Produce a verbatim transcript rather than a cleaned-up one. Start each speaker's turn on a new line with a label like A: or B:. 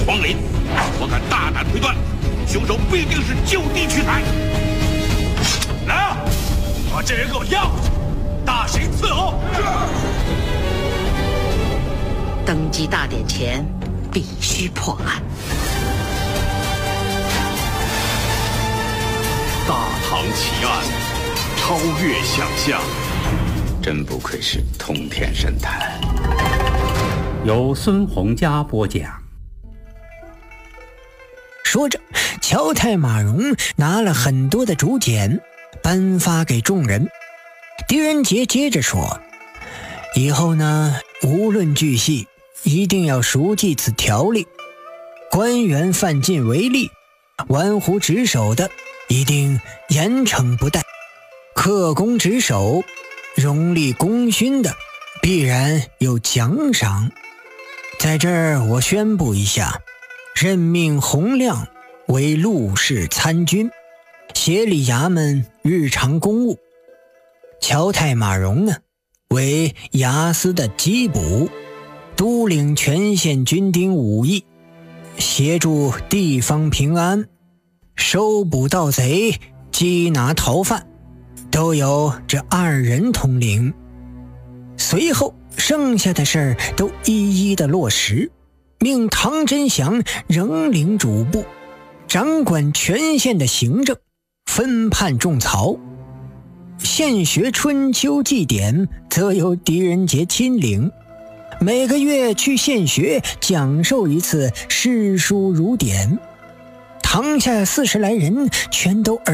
A: 皇陵，我敢大胆推断，凶手必定是就地取材。来啊，把这人给我押回去，大刑伺候。
B: 登基大典前，必须破案。
C: 大唐奇案，超越想象，
D: 真不愧是通天神探。
E: 由孙洪佳播讲。
F: 说着，乔太马荣拿了很多的竹简颁发给众人。狄仁杰接着说，以后呢，无论巨细，一定要熟记此条例，官员犯禁违例，玩忽职守的一定严惩不贷，恪公职守，荣立功勋的必然有奖赏。在这儿我宣布一下，任命洪亮为陆氏参军，协理衙门日常公务。乔太马荣呢，为衙司的缉捕，督领全县军丁武艺，协助地方平安，收捕盗贼，缉拿逃犯，都由这二人统领。随后剩下的事儿都一一的落实，命唐真祥仍领主簿，掌管全县的行政，分判种草。县学春秋祭典则由狄仁杰亲领，每个月去县学讲授一次诗书儒典。堂下四十来人全都